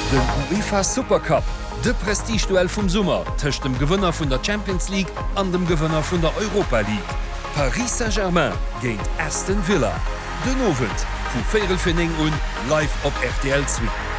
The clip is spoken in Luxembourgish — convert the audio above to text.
Den UEFA Supercup, de Prestigeduell vum Summer tëcht dem Gewënner vun der Champions League an dem Gewënner vun der Europa League. Paris Saint-Germain géint Aston Villa. Den Novent vu Viertelfinning und live op RTL 2.